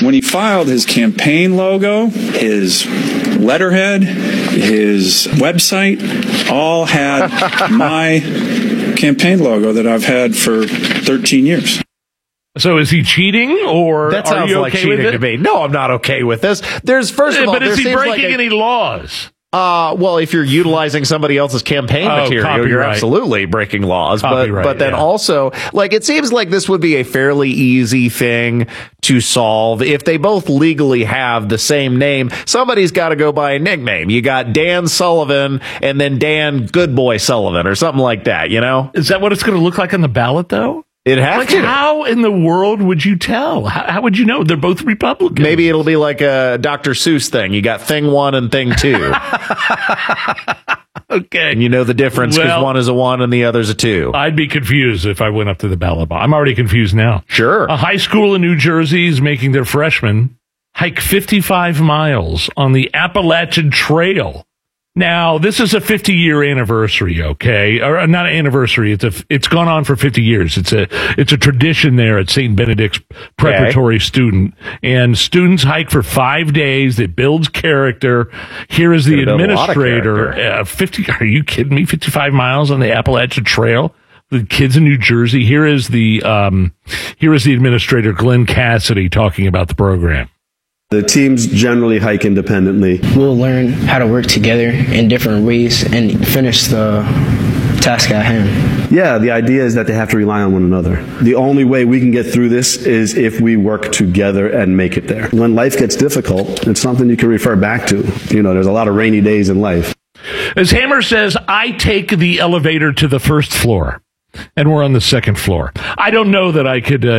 When he filed his campaign logo, his letterhead, his website, all had my campaign logo that I've had for 13 years. So is he cheating, or that are sounds you like okay cheating with it? to me? No, I'm not okay with this. There's first of all, but is he seems breaking like any laws? Well, if you're utilizing somebody else's campaign material, copyright. you're absolutely breaking laws. But then yeah. also, like, it seems like this would be a fairly easy thing to solve if they both legally have the same name. Somebody's got to go by a nickname. You got Dan Sullivan and then Dan Goodboy Sullivan or something like that, you know? Is that what it's going to look like on the ballot, though? It has Like, to. how in the world would you tell? How would you know? They're both Republicans. Maybe it'll be like a Dr. Seuss thing. You got thing 1 and thing 2. Okay. And you know the difference because one is a 1 and the other's a 2. I'd be confused if I went up to the ballot box. I'm already confused now. Sure. A high school in New Jersey is making their freshmen hike 55 miles on the Appalachian Trail. Now, this is a 50-year anniversary, okay? Or not an anniversary. It's gone on for 50 years. It's a tradition there at St. Benedict's Preparatory Student. And students hike for 5 days. It builds character. Here is the administrator. Are you kidding me? 55 miles on the Appalachian Trail? The kids in New Jersey. Here is the administrator, Glenn Cassidy, talking about the program. The teams generally hike independently. We'll learn how to work together in different ways and finish the task at hand. Yeah, the idea is that they have to rely on one another. The only way we can get through this is if we work together and make it there. When life gets difficult, it's something you can refer back to. You know, there's a lot of rainy days in life. As Hammer says, I take the elevator to the first floor, and we're on the second floor. I don't know that I could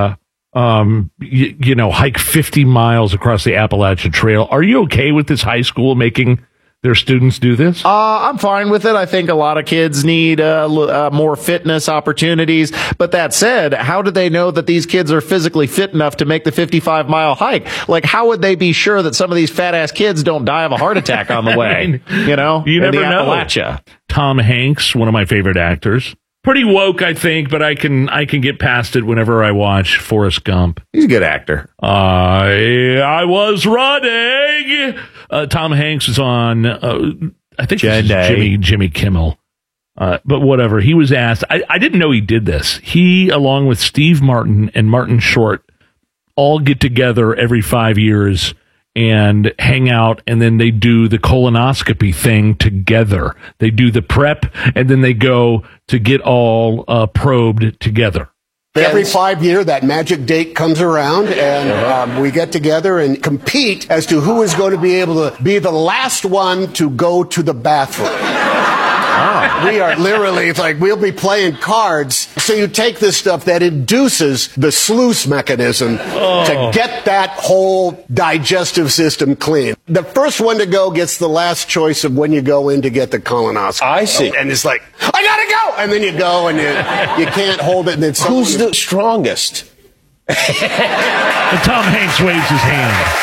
hike 50 miles across the Appalachian Trail. Are you okay with this high school making their students do this? I'm fine with it. I think a lot of kids need more fitness opportunities. But that said, how do they know that these kids are physically fit enough to make the 55-mile hike? Like, how would they be sure that some of these fat-ass kids don't die of a heart attack on the way? You never know. Appalachia. Tom Hanks, one of my favorite actors. Pretty woke, I think, but I can get past it whenever I watch Forrest Gump. He's a good actor. I was running. Tom Hanks is on, I think this is Jimmy Kimmel. But whatever. He was asked. I didn't know he did this. He, along with Steve Martin and Martin Short, all get together every 5 years and hang out, and then they do the colonoscopy thing together. They do the prep, and then they go to get all probed together. Every 5 years, that magic date comes around, and we get together and compete as to who is going to be able to be the last one to go to the bathroom. We are literally, it's like we'll be playing cards. So you take this stuff that induces the sluice mechanism to get that whole digestive system clean. The first one to go gets the last choice of when you go in to get the colonoscopy. I see. And it's like, I gotta go! And then you go and you can't hold it. And then who's the strongest? And Tom Hanks waves his hand.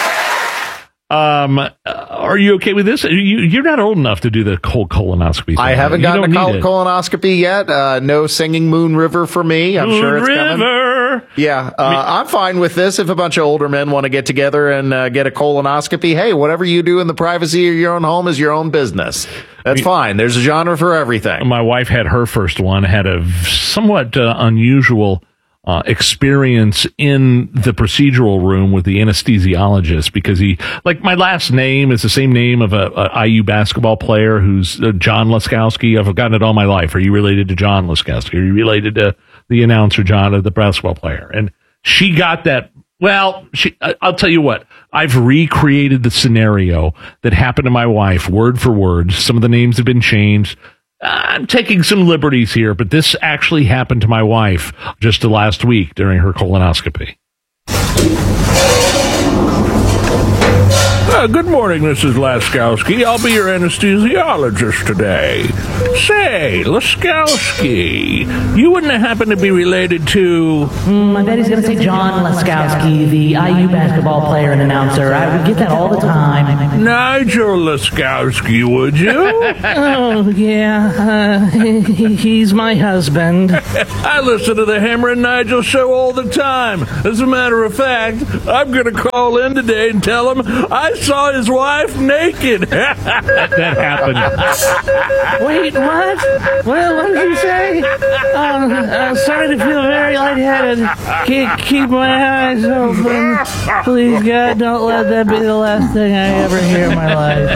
Are you okay with this? You're not old enough to do the whole colonoscopy thing. I haven't gotten a colonoscopy yet. No singing Moon River for me. I'm sure it's coming. Yeah, I'm fine with this. If a bunch of older men want to get together and get a colonoscopy, hey, whatever you do in the privacy of your own home is your own business. That's fine. There's a genre for everything. My wife had her first one, had a somewhat unusual experience in the procedural room with the anesthesiologist, because he, like, my last name is the same name of a IU basketball player who's John Laskowski. I've forgotten it all my life. Are you related to John Laskowski? Are you related to the announcer, John, the basketball player? And she got that. Well, I'll tell you what, I've recreated the scenario that happened to my wife word for word. Some of the names have been changed. I'm taking some liberties here, but this actually happened to my wife just last week during her colonoscopy. Good morning, Mrs. Laskowski. I'll be your anesthesiologist today. Say, Laskowski, you wouldn't happen to be related to... I bet he's going to say John Laskowski, the IU basketball player and announcer. I would get that all the time. Nigel Laskowski, would you? Oh, yeah. He's my husband. I listen to the Hammer and Nigel show all the time. As a matter of fact, I'm going to call in today and tell him I saw his wife naked. That happened. Wait, what? What did you say? I'm starting to feel very lightheaded. Keep my eyes open. Please, God, don't let that be the last thing I ever hear in my life.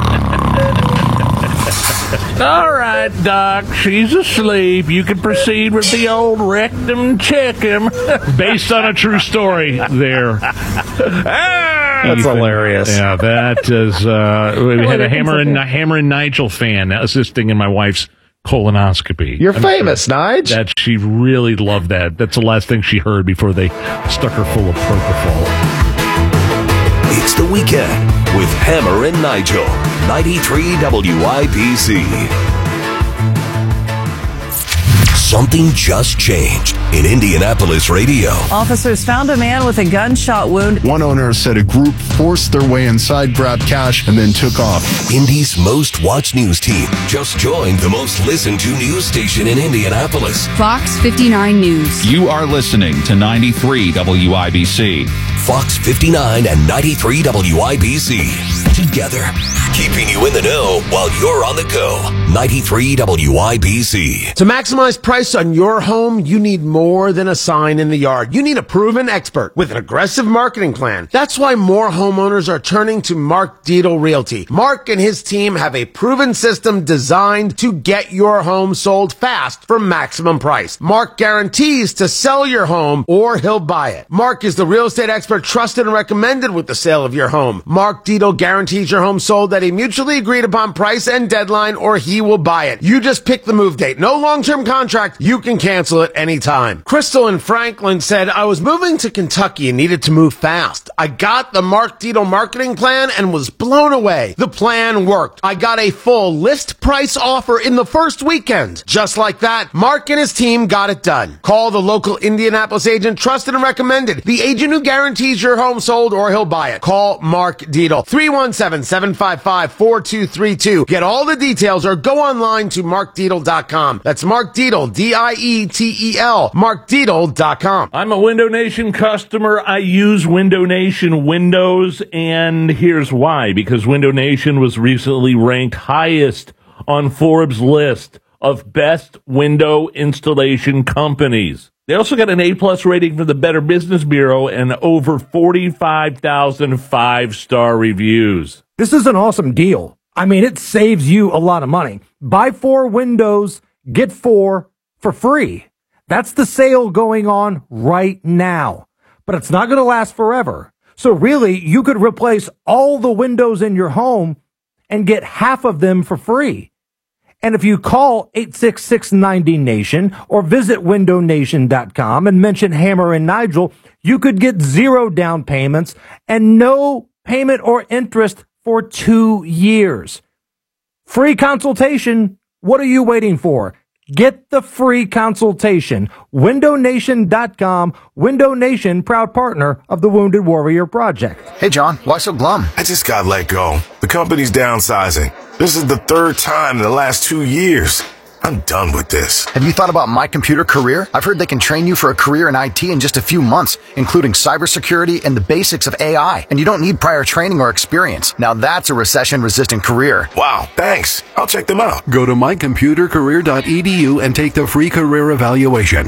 All right, Doc, she's asleep. You can proceed with the old rectum checkum. Based on a true story there. That's hilarious. Yeah, that is... we had a Hammer and Nigel fan assisting in my wife's colonoscopy. You're famous, Nige. That she really loved that. That's the last thing she heard before they stuck her full of propofol. It's the weekend with Hammer and Nigel. 93 WIBC. Something just changed in Indianapolis radio. Officers found a man with a gunshot wound. One owner said a group forced their way inside, grabbed cash, and then took off. Indy's most watched news team just joined the most listened to news station in Indianapolis. Fox 59 News. You are listening to 93 WIBC. Fox 59 and 93 WIBC. Together, keeping you in the know while you're on the go. 93 WIBC. To maximize price on your home, you need more than a sign in the yard. You need a proven expert with an aggressive marketing plan. That's why more homeowners are turning to Mark Dietel Realty. Mark and his team have a proven system designed to get your home sold fast for maximum price. Mark guarantees to sell your home or he'll buy it. Mark is the real estate expert trusted and recommended with the sale of your home. Mark Dietel guarantees your home sold at a mutually agreed upon price and deadline or he will buy it. You just pick the move date. No long-term contract. You can cancel it anytime. Crystal in Franklin said, I was moving to Kentucky and needed to move fast. I got the Mark Dietel marketing plan and was blown away. The plan worked. I got a full list price offer in the first weekend. Just like that, Mark and his team got it done. Call the local Indianapolis agent, trusted and recommended. The agent who guarantees your home sold or he'll buy it. Call Mark Dietel. 317-755-4232. Get all the details or go online to markdietel.com. That's Mark Dietel, D-I-E-T-E-L, markdietel.com. I'm a Window Nation customer. I use Window Nation Windows, and here's why. Because Window Nation was recently ranked highest on Forbes' list of best window installation companies. They also got an A-plus rating from the Better Business Bureau and over 45,000 five-star reviews. This is an awesome deal. I mean, it saves you a lot of money. Buy 4 windows, get 4 for free. That's the sale going on right now. But it's not going to last forever. So really, you could replace all the windows in your home and get half of them for free. And if you call 866-90-NATION or visit windownation.com and mention Hammer and Nigel, you could get 0 down payments and no payment or interest for 2 years. Free consultation. What are you waiting for? Get the free consultation. windownation.com. Window Nation, proud partner of the Wounded Warrior Project. Hey, John, why so glum? I just got let go. The company's downsizing. This is the 3rd time in the last 2 years. I'm done with this. Have you thought about My Computer Career? I've heard they can train you for a career in IT in just a few months, including cybersecurity and the basics of AI. And you don't need prior training or experience. Now that's a recession-resistant career. Wow, thanks. I'll check them out. Go to mycomputercareer.edu and take the free career evaluation.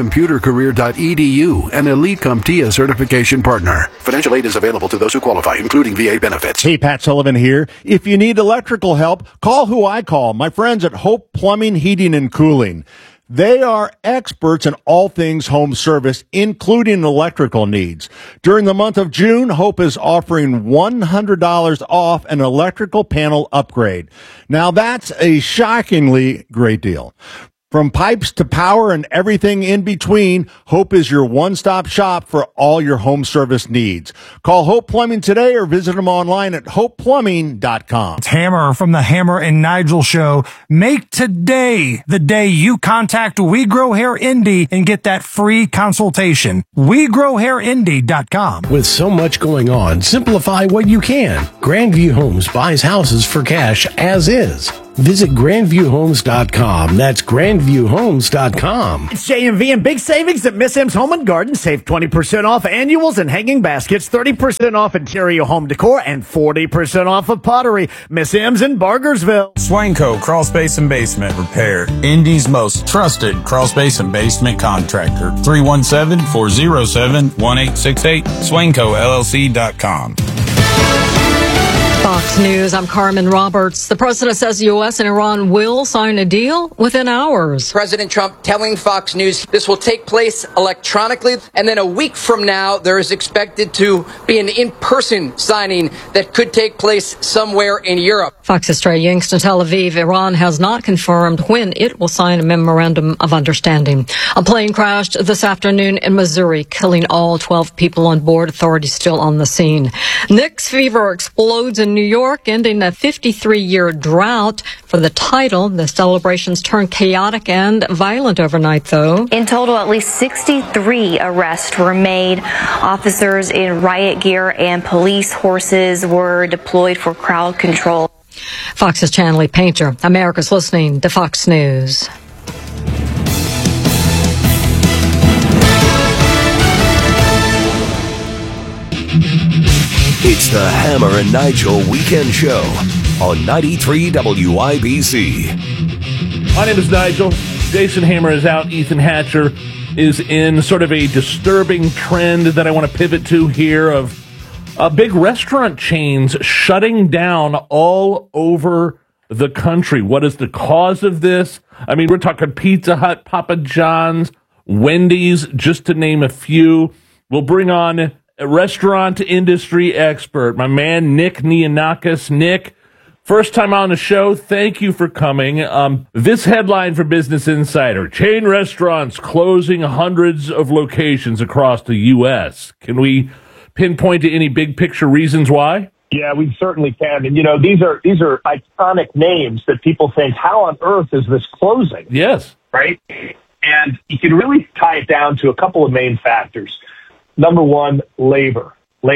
mycomputercareer.edu, an Elite CompTIA certification partner. Financial aid is available to those who qualify, including VA benefits. Hey, Pat Sullivan here. If you need electrical help, call who I call, my friends at Hope Plumbing, Heating, and Cooling. They are experts in all things home service, including electrical needs. During the month of June, Hope is offering $100 off an electrical panel upgrade. Now, that's a shockingly great deal. From pipes to power and everything in between, Hope is your one-stop shop for all your home service needs. Call Hope Plumbing today or visit them online at hopeplumbing.com. It's Hammer from the Hammer and Nigel Show. Make today the day you contact We Grow Hair Indy and get that free consultation. WeGrowHairIndy.com. With so much going on, simplify what you can. Grandview Homes buys houses for cash as is. Visit GrandviewHomes.com. That's GrandviewHomes.com. It's JMV and big savings at Miss M's Home and Garden. Save 20% off annuals and hanging baskets, 30% off interior home decor, and 40% off of pottery. Miss M's in Bargersville. Swanco Crawl Space and Basement Repair. Indy's most trusted crawl space and basement contractor. 317-407-1868. SwancoLLC.com. Fox News, I'm Carmen Roberts. The president says the U.S. and Iran will sign a deal within hours. President Trump telling Fox News this will take place electronically, and then a week from now, there is expected to be an in-person signing that could take place somewhere in Europe. Fox's Trey Yingst in Tel Aviv. Iran has not confirmed when it will sign a memorandum of understanding. A plane crashed this afternoon in Missouri, killing all 12 people on board. Authorities still on the scene. Knicks fever explodes in New York, ending a 53-year drought for the title. The celebrations turned chaotic and violent overnight, though. In total, at least 63 arrests were made. Officers in riot gear and police horses were deployed for crowd control. Fox's Chanley Painter. America's listening to Fox News. It's the Hammer and Nigel Weekend Show on 93 WIBC. My name is Nigel. Jason Hammer is out. Ethan Hatcher is in. Sort of a disturbing trend that I want to pivot to here of big restaurant chains shutting down all over the country. What is the cause of this? I mean, we're talking Pizza Hut, Papa John's, Wendy's, just to name a few. We'll bring on a restaurant industry expert, my man Nick Neonakis. Nick, first time on the show, thank you for coming. This headline for Business Insider: chain restaurants closing hundreds of locations across the U.S. Can we pinpoint to any big picture reasons why? Yeah, we certainly can. And, these are iconic names that people think, how on earth is this closing? Yes. Right? And you can really tie it down to a couple of main factors. Number one, labor.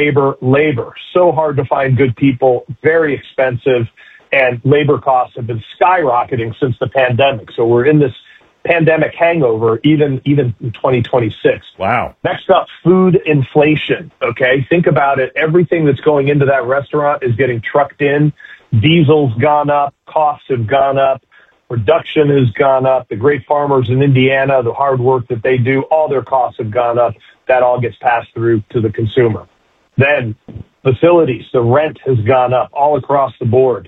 So hard to find good people, very expensive, and labor costs have been skyrocketing since the pandemic. So we're in this pandemic hangover, even in 2026. Wow. Next up, food inflation. Okay, think about it. Everything that's going into that restaurant is getting trucked in. Diesel's gone up. Costs have gone up. Production has gone up. The great farmers in Indiana, the hard work that they do, all their costs have gone up. That all gets passed through to the consumer. Then facilities, the rent has gone up all across the board.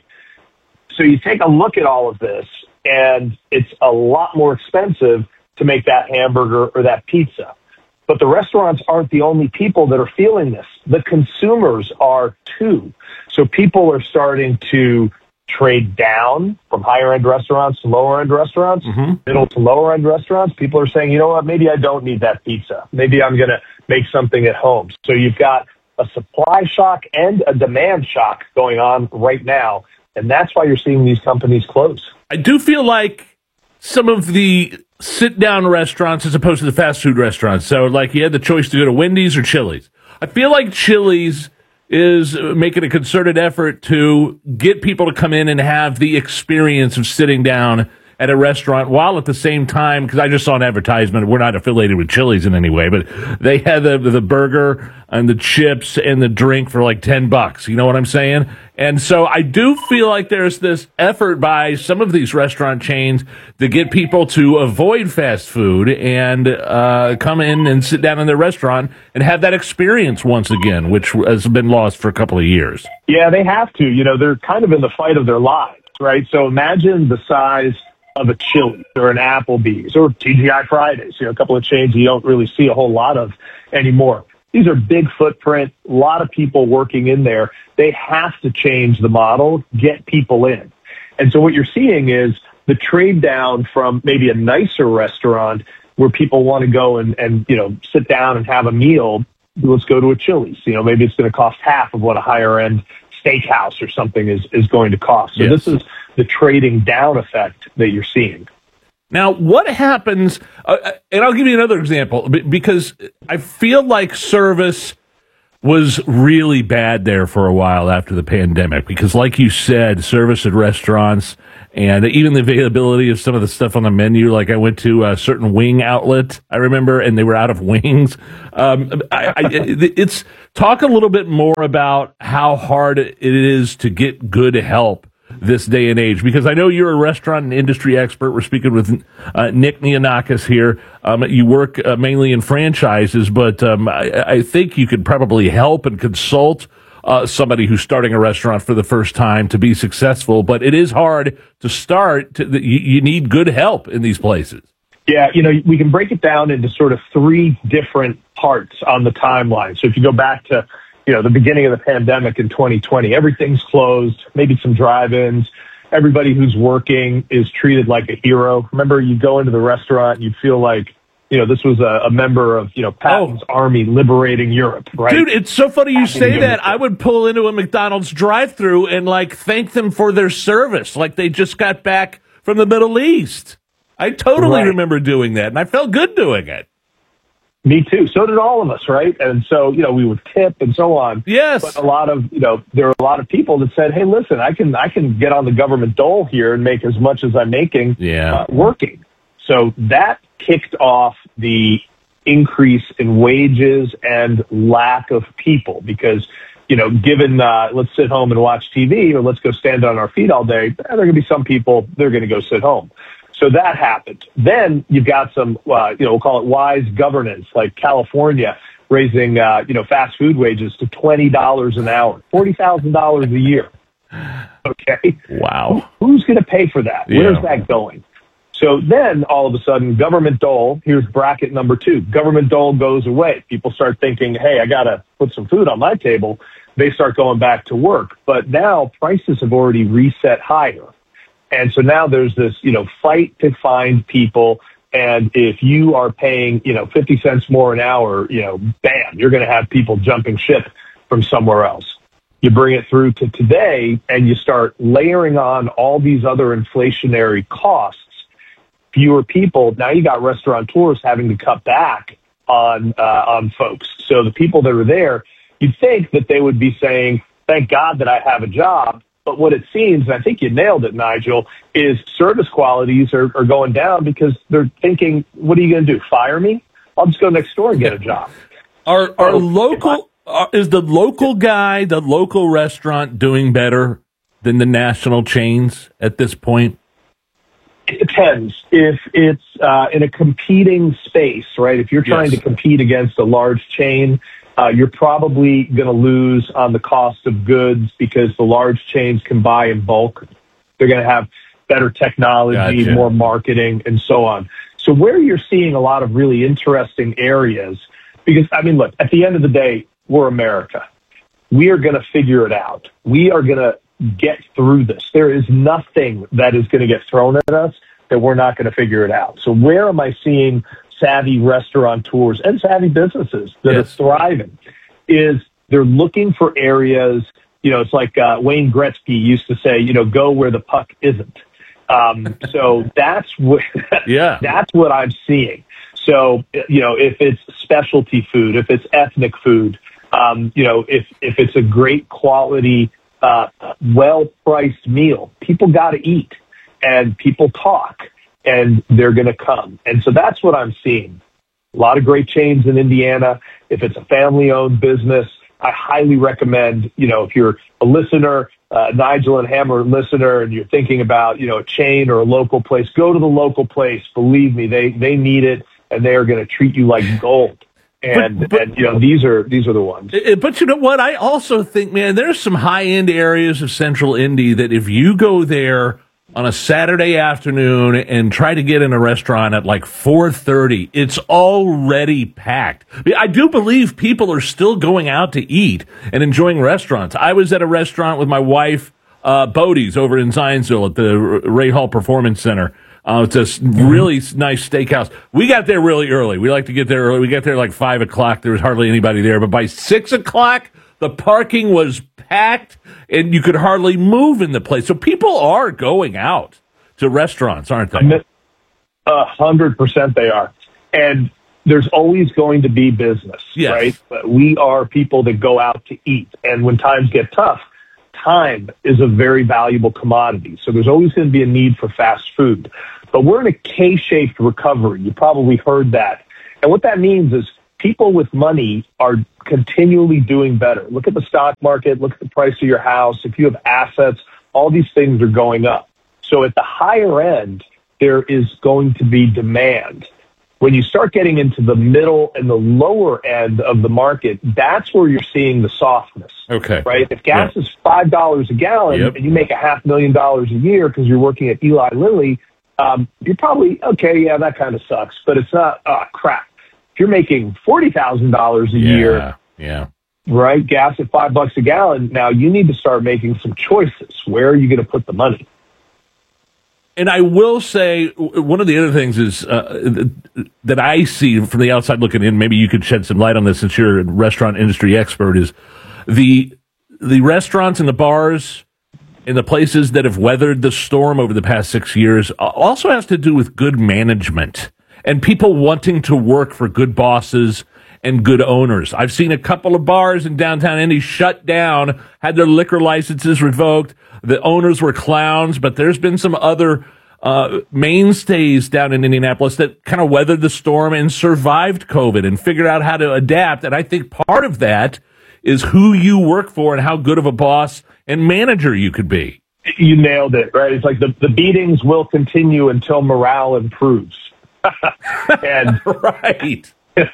So you take a look at all of this, and it's a lot more expensive to make that hamburger or that pizza. But the restaurants aren't the only people that are feeling this. The consumers are too. So people are starting to trade down from higher-end restaurants to lower-end restaurants, middle to lower-end restaurants. People are saying, you know what, maybe I don't need that pizza. Maybe I'm going to make something at home. So you've got a supply shock and a demand shock going on right now, and that's why you're seeing these companies close. I do feel like some of the sit-down restaurants as opposed to the fast food restaurants. So, like, you had the choice to go to Wendy's or Chili's. I feel like Chili's is making a concerted effort to get people to come in and have the experience of sitting down at a restaurant, while at the same time, because I just saw an advertisement, we're not affiliated with Chili's in any way, but they had the burger and the chips and the drink for like $10. You know what I'm saying? And so I do feel like there's this effort by some of these restaurant chains to get people to avoid fast food and come in and sit down in their restaurant and have that experience once again, which has been lost for a couple of years. Yeah, they have to. They're kind of in the fight of their lives, right? So imagine the size of a Chili's or an Applebee's or TGI Fridays, a couple of chains you don't really see a whole lot of anymore. These are big footprint, a lot of people working in there. They have to change the model, get people in. And so what you're seeing is the trade down from maybe a nicer restaurant where people want to go and sit down and have a meal, let's go to a Chili's. Maybe it's going to cost half of what a higher end steakhouse or something is going to cost. So This is the trading down effect that you're seeing. Now, what happens, and I'll give you another example, because I feel like service was really bad there for a while after the pandemic, because like you said, service at restaurants and even the availability of some of the stuff on the menu, like I went to a certain wing outlet, I remember, and they were out of wings. It's talk a little bit more about how hard it is to get good help this day and age, because I know you're a restaurant and industry expert. We're speaking with Nick Neonakis here. You work mainly in franchises, but I think you could probably help and consult somebody who's starting a restaurant for the first time to be successful. But it is hard to start. You need good help in these places. Yeah, we can break it down into sort of three different parts on the timeline. So if you go back to the beginning of the pandemic in 2020, everything's closed, maybe some drive-ins. Everybody who's working is treated like a hero. Remember, you go into the restaurant, you feel like, this was a member of, Patton's army liberating Europe, right? Dude, it's so funny you say that. I would pull into a McDonald's drive-thru and, thank them for their service, like they just got back from the Middle East. I totally remember doing that, and I felt good doing it. Me too. So did all of us, right? And so, we would tip and so on. Yes. But there are a lot of people that said, hey, listen, I can get on the government dole here and make as much as I'm making working. So that kicked off the increase in wages and lack of people because, given let's sit home and watch TV or let's go stand on our feet all day, there are going to be some people, they're going to go sit home. So that happened. Then you've got some, we'll call it wise governance, like California raising, fast food wages to $20 an hour, $40,000 a year. Okay. Wow. Who's going to pay for that? Yeah. Where's that going? So then all of a sudden, government dole, here's bracket number 2. Government dole goes away. People start thinking, hey, I got to put some food on my table. They start going back to work. But now prices have already reset higher. And so now there's this, fight to find people. And if you are paying, 50 cents more an hour, bam, you're going to have people jumping ship from somewhere else. You bring it through to today and you start layering on all these other inflationary costs. Fewer people. Now you got restaurateurs having to cut back on folks. So the people that are there, you'd think that they would be saying, thank God that I have a job. But what it seems, and I think you nailed it, Nigel, is service qualities are going down because they're thinking, what are you going to do, fire me? I'll just go next door and get a job. Is the local guy, the local restaurant doing better than the national chains at this point? It depends. If it's in a competing space, right? If you're trying to compete against a large chain, you're probably going to lose on the cost of goods because the large chains can buy in bulk. They're going to have better technology, more marketing, and so on. So where you're seeing a lot of really interesting areas, because, look, at the end of the day, we're America. We are going to figure it out. We are going to get through this. There is nothing that is going to get thrown at us that we're not going to figure it out. So where am I seeing savvy restaurateurs and savvy businesses that are thriving is they're looking for areas, it's like Wayne Gretzky used to say, go where the puck isn't. So that's what I'm seeing. So, if it's specialty food, if it's ethnic food, if it's a great quality, well-priced meal, people got to eat and people talk and they're going to come. And so that's what I'm seeing. A lot of great chains in Indiana. If it's a family-owned business, I highly recommend, if you're a listener, Nigel and Hammer listener, and you're thinking about, a chain or a local place, go to the local place. Believe me, they need it and they are going to treat you like gold. And these are the ones. But you know what? I also think, man, there's some high-end areas of Central Indy that if you go there on a Saturday afternoon and try to get in a restaurant at like 4:30, it's already packed. I do believe people are still going out to eat and enjoying restaurants. I was at a restaurant with my wife Bodie's over in Zionsville at the Ray Hall Performance Center. It's a really nice steakhouse. We got there really early. We like to get there early. We got there like 5 o'clock. There was hardly anybody there. But by 6 o'clock, the parking was packed, and you could hardly move in the place. So people are going out to restaurants, aren't they? 100% they are. And there's always going to be business, right? But we are people that go out to eat. And when times get tough, time is a very valuable commodity. So there's always going to be a need for fast food. But we're in a K-shaped recovery. You probably heard that. And what that means is people with money are continually doing better. Look at the stock market. Look at the price of your house. If you have assets, all these things are going up. So at the higher end, there is going to be demand. When you start getting into the middle and the lower end of the market, that's where you're seeing the softness. Okay. Right? If gas is $5 a gallon and you make $500,000 a year because you're working at Eli Lilly, you're probably, okay, yeah, that kind of sucks. But it's not, crap. If you're making $40,000 a year, right, gas at $5 a gallon, now you need to start making some choices. Where are you going to put the money? And I will say, one of the other things is that I see from the outside looking in, maybe you could shed some light on this since you're a restaurant industry expert, is the restaurants and the bars and the places that have weathered the storm over the past 6 years also has to do with good management and people wanting to work for good bosses and good owners. I've seen a couple of bars in downtown Indy shut down, had their liquor licenses revoked. The owners were clowns, but there's been some other mainstays down in Indianapolis that kind of weathered the storm and survived COVID and figured out how to adapt. And I think part of that is who you work for and how good of a boss and manager you could be. You nailed it, right? It's like the beatings will continue until morale improves. And right.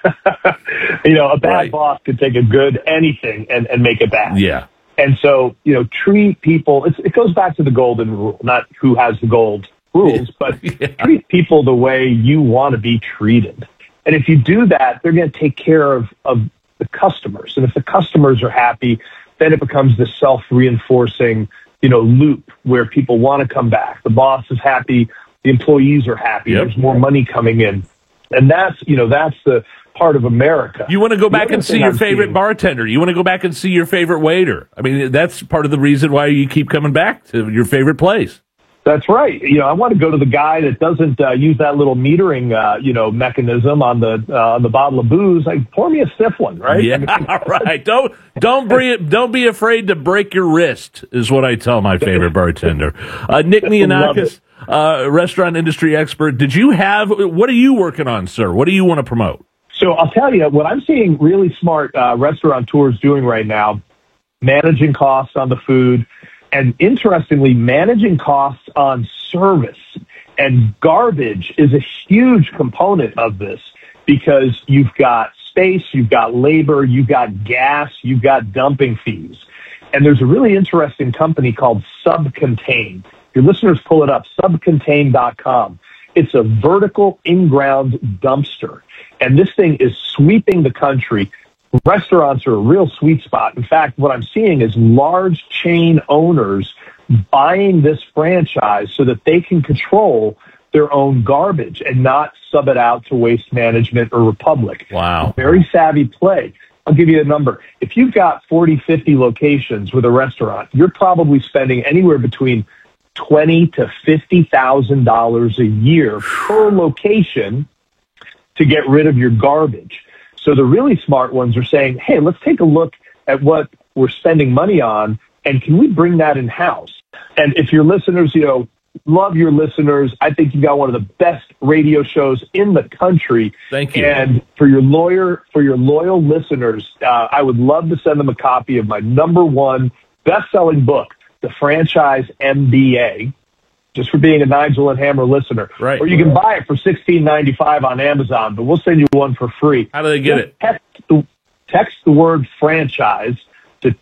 A bad boss could take a good anything and make it bad. Yeah. And so, treat people, it goes back to the golden rule, not who has the gold rules, but treat people the way you want to be treated. And if you do that, they're going to take care of the customers. And if the customers are happy, then it becomes this self-reinforcing, loop where people want to come back. The boss is happy. The employees are happy. There's more money coming in. And that's the part of America. You want to go back and see your favorite bartender. You want to go back and see your favorite waiter. I mean, that's part of the reason why you keep coming back to your favorite place. That's right. I want to go to the guy that doesn't use that little metering, mechanism on the bottle of booze. Like, pour me a stiff one, right? Yeah, right. Don't be afraid to break your wrist, is what I tell my favorite bartender. Nick Nianakis, restaurant industry expert. What are you working on, sir? What do you want to promote? So I'll tell you, what I'm seeing really smart restaurateurs doing right now, managing costs on the food, and interestingly, managing costs on service. And garbage is a huge component of this because you've got space, you've got labor, you've got gas, you've got dumping fees. And there's a really interesting company called Subcontain. Your listeners pull it up, subcontain.com. It's a vertical in-ground dumpster. And this thing is sweeping the country. Restaurants are a real sweet spot. In fact, what I'm seeing is large chain owners buying this franchise so that they can control their own garbage and not sub it out to Waste Management or Republic. Wow. Very savvy play. I'll give you a number. If you've got 40, 50 locations with a restaurant, you're probably spending anywhere between $20,000 to $50,000 a year per location to get rid of your garbage. So the really smart ones are saying, hey, let's take a look at what we're spending money on, and can we bring that in-house? And if your listeners, love your listeners, I think you've got one of the best radio shows in the country. Thank you. And for your loyal listeners, I would love to send them a copy of my #1 best-selling book, The Franchise MBA, just for being a Nigel and Hammer listener. Right. Or you can buy it for $16.95 on Amazon, but we'll send you one for free. How do they get it? Text the word franchise to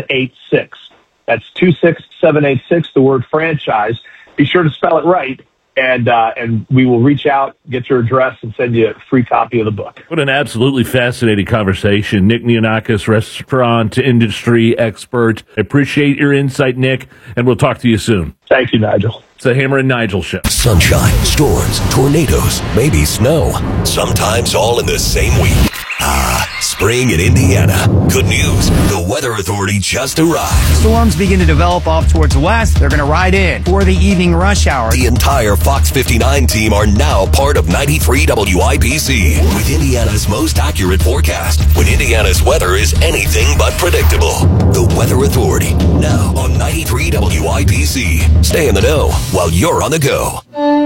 26786. That's 26786, the word franchise. Be sure to spell it right. and we will reach out, get your address, and send you a free copy of the book. What an absolutely fascinating conversation. Nick Neonakis, restaurant industry expert. I appreciate your insight, Nick, and we'll talk to you soon. Thank you, Nigel. It's the Hammer and Nigel Show. Sunshine, storms, tornadoes, maybe snow. Sometimes all in the same week. Spring in Indiana. Good news. The Weather Authority just arrived. Storms begin to develop off towards the west. They're going to ride in for the evening rush hour. The entire Fox 59 team are now part of 93 WIBC with Indiana's most accurate forecast when Indiana's weather is anything but predictable. The Weather Authority, now on 93 WIBC. Stay in the know while you're on the go.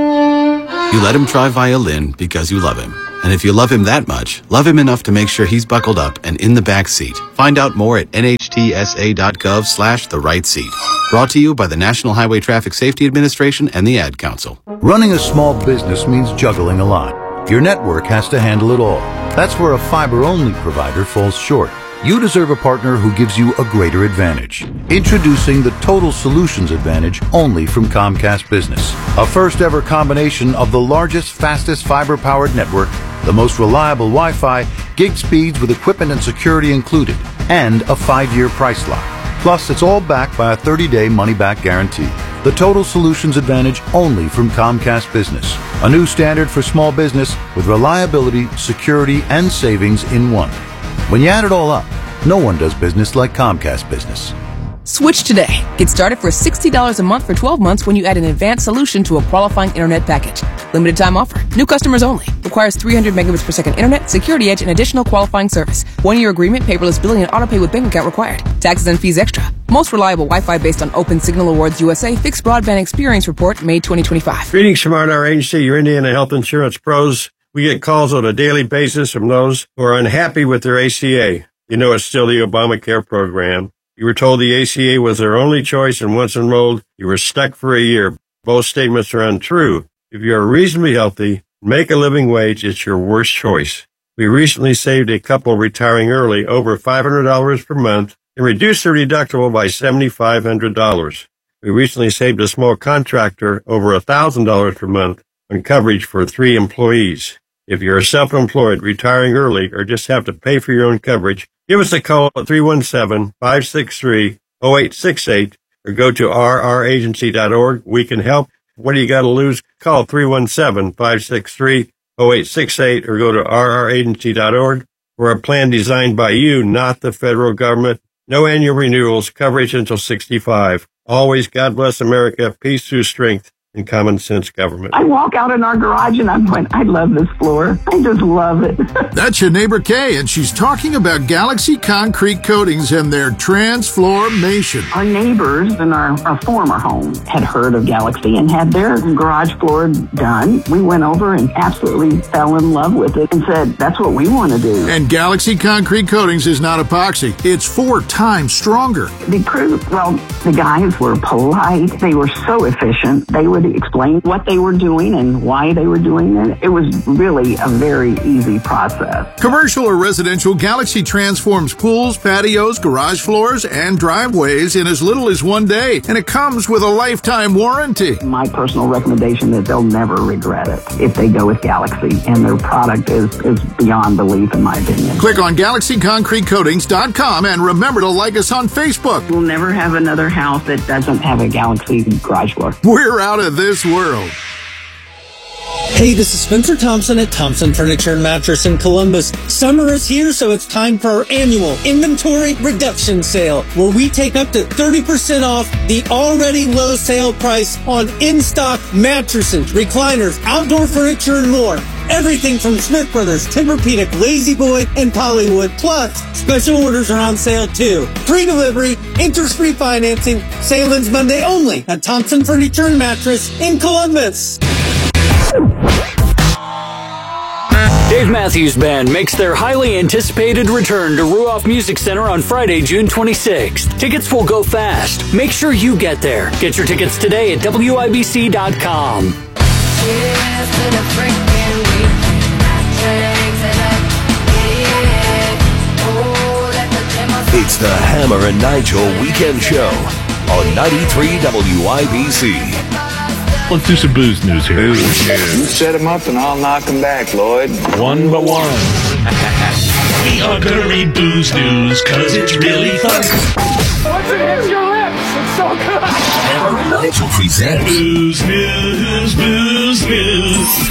You let him try violin because you love him. And if you love him that much, love him enough to make sure he's buckled up and in the back seat. Find out more at nhtsa.gov/the right seat. Brought to you by the National Highway Traffic Safety Administration and the Ad Council. Running a small business means juggling a lot. Your network has to handle it all. That's where a fiber-only provider falls short. You deserve a partner who gives you a greater advantage. Introducing the Total Solutions Advantage only from Comcast Business. A first-ever combination of the largest, fastest fiber-powered network, the most reliable Wi-Fi, gig speeds with equipment and security included, and a 5-year price lock. Plus, it's all backed by a 30-day money-back guarantee. The Total Solutions Advantage only from Comcast Business. A new standard for small business with reliability, security, and savings in one. When you add it all up, no one does business like Comcast Business. Switch today. Get started for $60 a month for 12 months when you add an advanced solution to a qualifying internet package. Limited time offer. New customers only. Requires 300 megabits per second internet, security edge, and additional qualifying service. 1-year agreement, paperless billing, and autopay with bank account required. Taxes and fees extra. Most reliable Wi-Fi based on Open Signal Awards USA Fixed Broadband Experience Report, May 2025. Greetings from our agency, your Indiana Health Insurance Pros. We get calls on a daily basis from those who are unhappy with their ACA. You know it's still the Obamacare program. You were told the ACA was their only choice, and once enrolled, you were stuck for a year. Both statements are untrue. If you are reasonably healthy, make a living wage, it's your worst choice. We recently saved a couple retiring early over $500 per month and reduced their deductible by $7,500. We recently saved a small contractor over $1,000 per month on coverage for 3 employees. If you're self-employed, retiring early, or just have to pay for your own coverage, give us a call at 317-563-0868 or go to rragency.org. We can help. What do you got to lose? Call 317-563-0868 or go to rragency.org. We're a plan designed by you, not the federal government. No annual renewals, coverage until 65. Always God bless America, peace through strength, and common sense government. I walk out in our garage and I'm going, I love this floor. I just love it. That's your neighbor Kay, and she's talking about Galaxy Concrete Coatings and their transformation. Our neighbors in our former home had heard of Galaxy and had their garage floor done. We went over and absolutely fell in love with it and said, that's what we want to do. And Galaxy Concrete Coatings is not epoxy. It's 4 times stronger. The crew, well, the guys were polite. They were so efficient. They would explain what they were doing and why they were doing it. It was really a very easy process. Commercial or residential, Galaxy transforms pools, patios, garage floors, and driveways in as little as 1 day, and it comes with a lifetime warranty. My personal recommendation is they'll never regret it if they go with Galaxy, and their product is beyond belief, in my opinion. Click on GalaxyConcreteCoatings.com and remember to like us on Facebook. We'll never have another house that doesn't have a Galaxy garage floor. We're out of this world. Hey, this is Spencer Thompson at Thompson Furniture and Mattress in Columbus. Summer is here, so it's time for our annual inventory reduction sale, where we take up to 30% off the already low sale price on in-stock mattresses, recliners, outdoor furniture, and more. Everything from Smith Brothers, Tempur-Pedic, Lazy Boy, and Pollywood. Plus, special orders are on sale too. Free delivery, interest-free financing. Sale ends Monday only at Thompson Furniture and Mattress in Columbus. Dave Matthews Band makes their highly anticipated return to Ruoff Music Center on Friday, June 26th. Tickets will go fast. Make sure you get there. Get your tickets today at WIBC.com. It's the Hammer and Nigel Weekend Show on 93 WIBC. Let's do some booze news here. You set him up and I'll knock him back, Lloyd. One by one. We are gonna read booze news, cause it's really fun. Once it hits your lips, it's so good. Hammer and Nigel present Booze News, Booze News.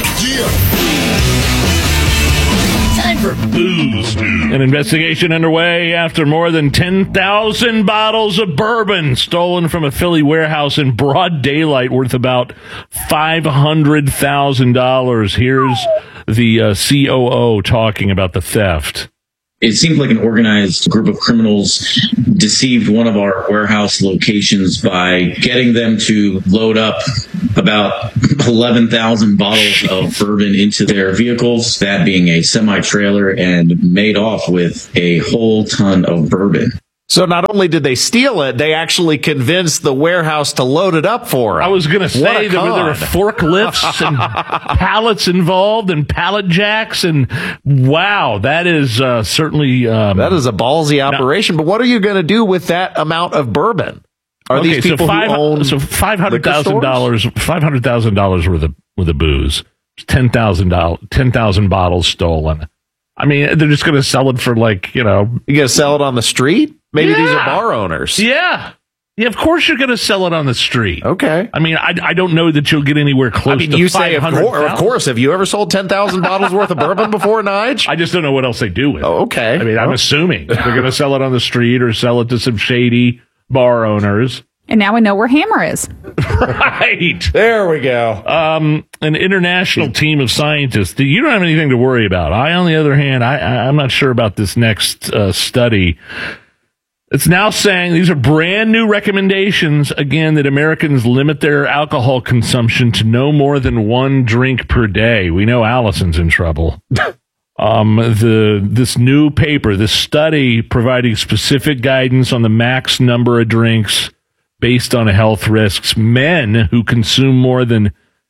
Time for booze news. An investigation underway after more than 10,000 bottles of bourbon stolen from a Philly warehouse in broad daylight worth about $500,000. Here's the COO talking about the theft. It seems like an organized group of criminals deceived one of our warehouse locations by getting them to load up about 11,000 bottles of bourbon into their vehicles, that being a semi-trailer, and made off with a whole ton of bourbon. So not only did they steal it, they actually convinced the warehouse to load it up for them. I was going to say there were forklifts and pallets involved and pallet jacks. And wow, that is certainly... that is a ballsy operation. But what are you going to do with that amount of bourbon? Are these people who own $500,000 worth of booze, 10,000 bottles stolen. I mean, they're just going to sell it for you going to sell it on the street? Maybe these are bar owners. Yeah, of course you're going to sell it on the street. Okay. I mean, I don't know that you'll get anywhere close to you say, of course. Have you ever sold 10,000 bottles worth of bourbon before, Nige? I just don't know what else they do with it. Oh, okay. I mean, I'm assuming they're going to sell it on the street or sell it to some shady bar owners. And now we know where Hammer is. Right. There we go. An international team of scientists. You don't have anything to worry about. On the other hand, I'm not sure about this next study. It's now saying these are brand new recommendations, again, that Americans limit their alcohol consumption to no more than 1 drink per day. We know Allison's in trouble. This new paper, this study providing specific guidance on the max number of drinks based on health risks. Men who consume more than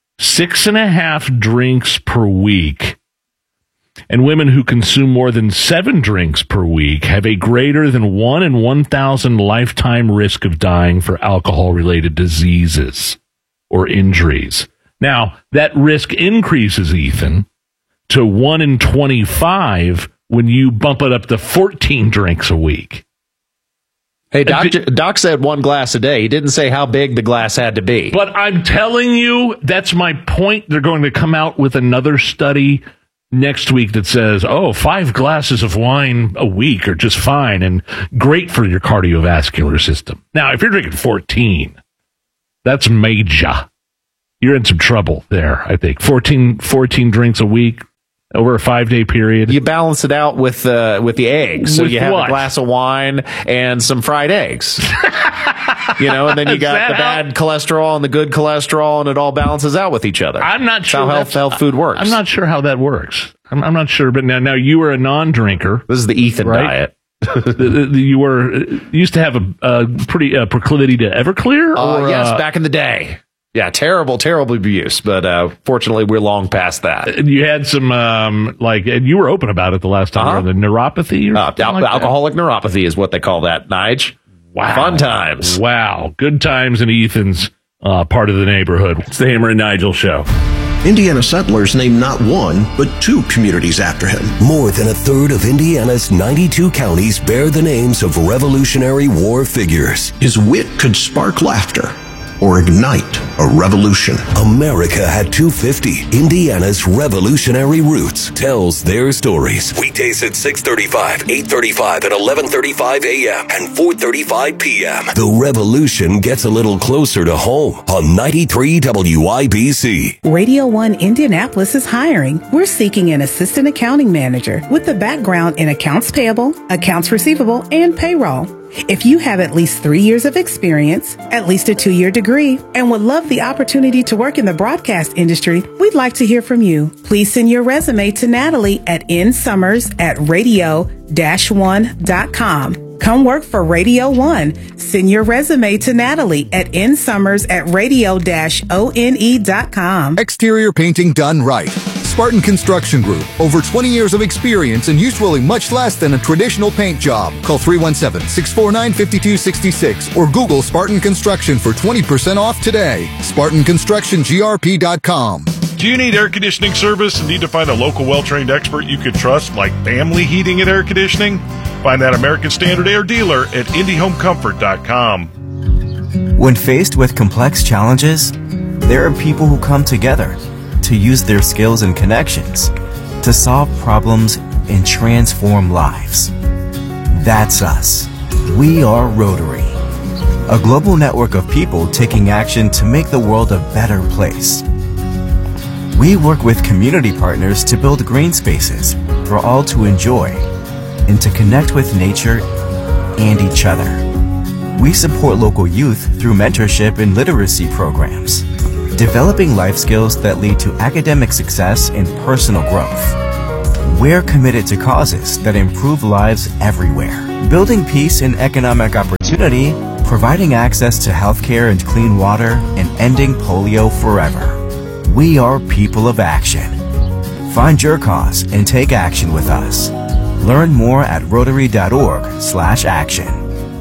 6.5 drinks per week and women who consume more than 7 drinks per week have a greater than 1 in 1,000 lifetime risk of dying for alcohol-related diseases or injuries. Now, that risk increases, Ethan, to 1 in 25 when you bump it up to 14 drinks a week. Hey, Doc said 1 glass a day. He didn't say how big the glass had to be. But I'm telling you, that's my point. They're going to come out with another study next week that says, 5 glasses of wine a week are just fine and great for your cardiovascular system. Now, if you're drinking 14, that's major. You're in some trouble there, I think. 14 drinks a week over a 5-day period. You balance it out with the eggs. So you have a glass of wine and some fried eggs. And then you got the bad cholesterol and the good cholesterol, and it all balances out with each other. I'm not sure how health food works. I'm not sure how that works. I'm not sure. But now you were a non-drinker. This is the Ethan diet. You used to have a pretty proclivity to Everclear? Yes, back in the day. Yeah, terrible abuse, but fortunately we're long past that. You had some, and you were open about it the last time, the neuropathy? Alcoholic neuropathy is what they call that, Nige. Wow. Fun times. Wow. Good times in Ethan's part of the neighborhood. It's the Hammer and Nigel Show. Indiana settlers named not 1, but 2 communities after him. More than a third of Indiana's 92 counties bear the names of Revolutionary War figures. His wit could spark laughter or ignite a revolution. America had 250. Indiana's revolutionary roots tells their stories. Weekdays at 6:35, 8:35, and 11:35 a.m. and 4:35 p.m. The revolution gets a little closer to home on 93 WIBC. Radio 1 Indianapolis is hiring. We're seeking an assistant accounting manager with a background in accounts payable, accounts receivable, and payroll. If you have at least 3 years of experience, at least a 2-year degree, and would love the opportunity to work in the broadcast industry, we'd like to hear from you. Please send your resume to Natalie at nsummers@radio-1.com. Come work for Radio 1. Send your resume to Natalie at nsummers@radio-one.com. Exterior painting done right. Spartan Construction Group. Over 20 years of experience and usually much less than a traditional paint job. Call 317-649-5266 or Google Spartan Construction for 20% off today. SpartanConstructionGRP.com. Do you need air conditioning service and need to find a local well-trained expert you can trust, like Family Heating and Air Conditioning? Find that American Standard Air dealer at IndyHomeComfort.com. When faced with complex challenges, there are people who come together to use their skills and connections to solve problems and transform lives. That's us. We are Rotary, a global network of people taking action to make the world a better place. We work with community partners to build green spaces for all to enjoy and to connect with nature and each other. We support local youth through mentorship and literacy programs, developing life skills that lead to academic success and personal growth. We're committed to causes that improve lives everywhere, building peace and economic opportunity, providing access to healthcare and clean water, and ending polio forever. We are people of action. Find your cause and take action with us. Learn more at Rotary.org/action.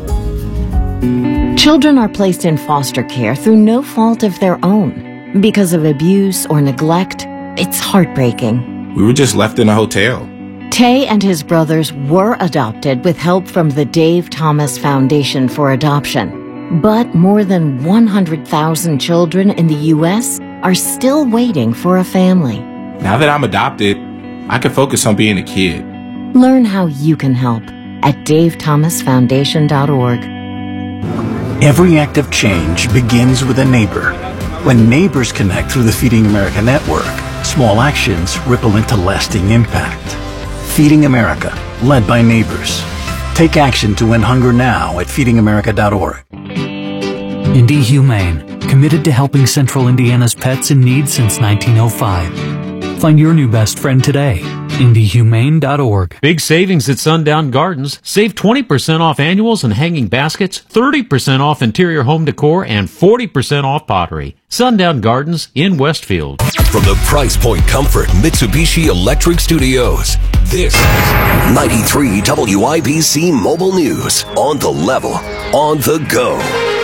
Children are placed in foster care through no fault of their own. Because of abuse or neglect, it's heartbreaking. We were just left in a hotel. Tay and his brothers were adopted with help from the Dave Thomas Foundation for Adoption. But more than 100,000 children in the U.S. are still waiting for a family. Now that I'm adopted, I can focus on being a kid. Learn how you can help at davethomasfoundation.org. Every act of change begins with a neighbor. When neighbors connect through the Feeding America network, small actions ripple into lasting impact. Feeding America, led by neighbors. Take action to end hunger now at feedingamerica.org. Indy Humane, committed to helping Central Indiana's pets in need since 1905. Find your new best friend today. IndyHumane.org. Big savings at Sundown Gardens. Save 20% off annuals and hanging baskets, 30% off interior home decor, and 40% off pottery. Sundown Gardens in Westfield. From the Price Point Comfort Mitsubishi Electric Studios, this is 93 WIBC Mobile News. On the level, on the go.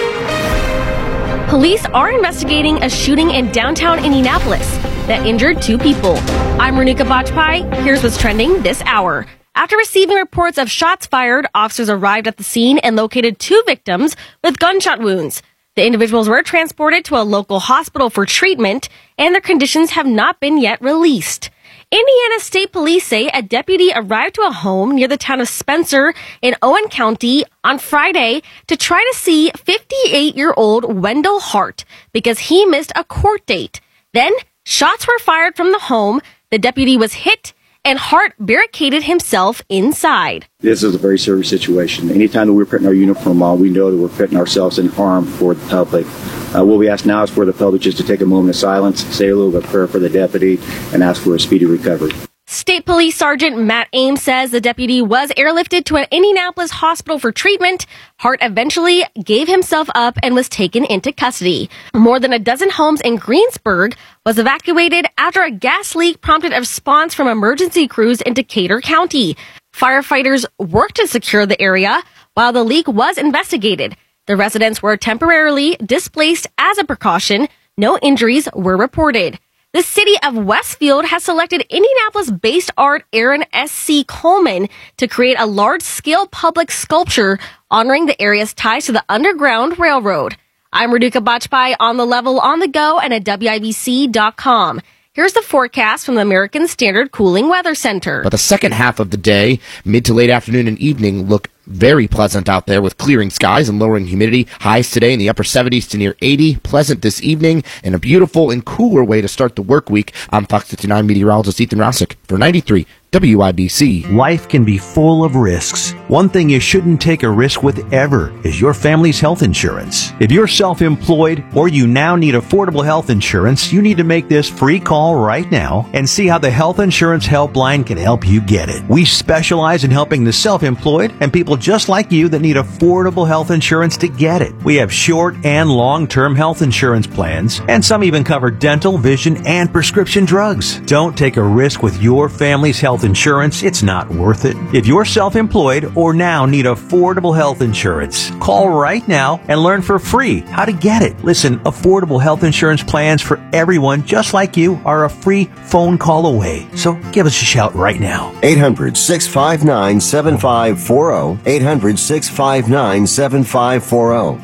Police are investigating a shooting in downtown Indianapolis that injured 2 people. I'm Renuka Bajpai. Here's what's trending this hour. After receiving reports of shots fired, officers arrived at the scene and located 2 victims with gunshot wounds. The individuals were transported to a local hospital for treatment, and their conditions have not been yet released. Indiana State Police say a deputy arrived to a home near the town of Spencer in Owen County on Friday to try to see 58-year-old Wendell Hart because he missed a court date. Then, shots were fired from the home, the deputy was hit, and Hart barricaded himself inside. This is a very serious situation. Anytime that we're putting our uniform on, we know that we're putting ourselves in harm for the public. What we ask now is for the public just to take a moment of silence, say a little bit of prayer for the deputy, and ask for a speedy recovery. State Police Sergeant Matt Ames says the deputy was airlifted to an Indianapolis hospital for treatment. Hart eventually gave himself up and was taken into custody. More than a dozen homes in Greensburg was evacuated after a gas leak prompted a response from emergency crews in Decatur County. Firefighters worked to secure the area while the leak was investigated. The residents were temporarily displaced as a precaution. No injuries were reported. The city of Westfield has selected Indianapolis-based art Aaron S.C. Coleman to create a large-scale public sculpture honoring the area's ties to the Underground Railroad. I'm Renuka Bajpai, on the level, on the go, and at WIBC.com. Here's the forecast from the American Standard Cooling Weather Center. But the second half of the day, mid to late afternoon and evening, look very pleasant out there with clearing skies and lowering humidity. Highs today in the upper 70s to near 80. Pleasant this evening and a beautiful and cooler way to start the work week. I'm Fox 59 meteorologist Ethan Rosick for 93 WIBC. Life can be full of risks. One thing you shouldn't take a risk with ever is your family's health insurance. If you're self-employed or you now need affordable health insurance, you need to make this free call right now and see how the Health Insurance Helpline can help you get it. We specialize in helping the self-employed and people just like you that need affordable health insurance to get it. We have short and long-term health insurance plans, and some even cover dental, vision, and prescription drugs. Don't take a risk with your family's health insurance. It's not worth it. If you're self-employed or now need affordable health insurance, call right now and learn for free how to get it. Listen, affordable health insurance plans for everyone just like you are a free phone call away. So give us a shout right now. 800-659-7540. 800-659-7540.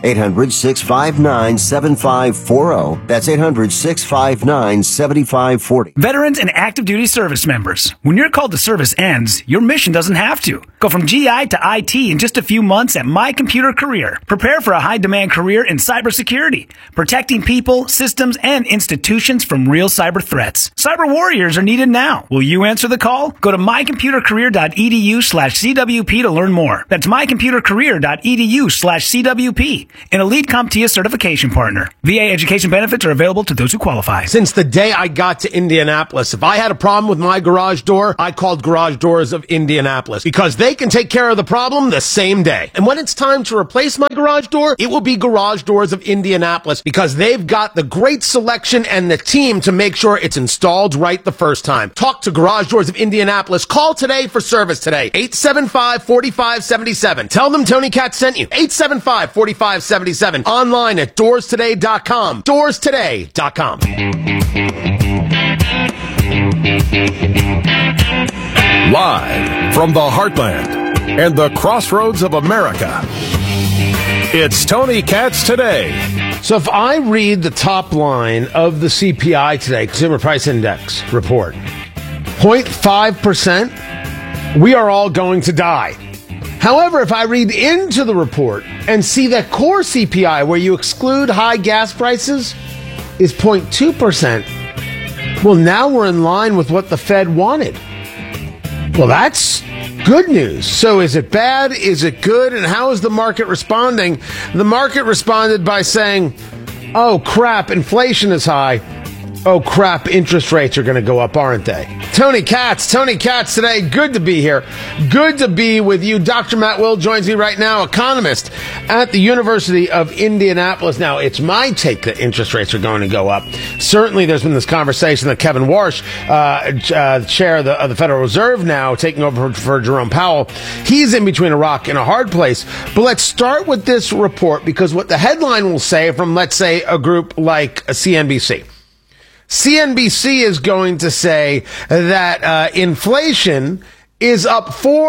800-659-7540. That's 800-659-7540. Veterans and active duty service members. When your call to service ends, your mission doesn't have to. Go from GI to IT in just a few months at My Computer Career. Prepare for a high-demand career in cybersecurity, protecting people, systems, and institutions from real cyber threats. Cyber warriors are needed now. Will you answer the call? Go to mycomputercareer.edu/CWP to learn more. That's mycomputercareer.edu/CWP, an Elite CompTIA certification partner. VA education benefits are available to those who qualify. Since the day I got to Indianapolis, if I had a problem with my garage door, I called Garage Doors of Indianapolis because they can take care of the problem the same day. And when it's time to replace my garage door, it will be Garage Doors of Indianapolis because they've got the great selection and the team to make sure it's installed right the first time. Talk to Garage Doors of Indianapolis. Call today for service today. 875-4577. Tell them Tony Katz sent you. 875-4577. Online at doorstoday.com. Doorstoday.com. Live from the heartland and the crossroads of America, it's Tony Katz Today. So if I read the top line of the CPI today, Consumer Price Index report, 0.5%, we are all going to die. However, if I read into the report and see that core CPI, where you exclude high gas prices, is 0.2%, well, now we're in line with what the Fed wanted. Well, that's good news. So is it bad? Is it good? And how is the market responding? The market responded by saying, oh, crap, inflation is high. Oh, crap, interest rates are going to go up, aren't they? Tony Katz today. Good to be here. Good to be with you. Dr. Matt Will joins me right now, economist at the University of Indianapolis. Now, it's my take that interest rates are going to go up. Certainly, there's been this conversation that Kevin Warsh, chair of the Federal Reserve now, taking over for Jerome Powell, he's in between a rock and a hard place. But let's start with this report, because what the headline will say from, let's say, a group like CNBC. CNBC is going to say that inflation is up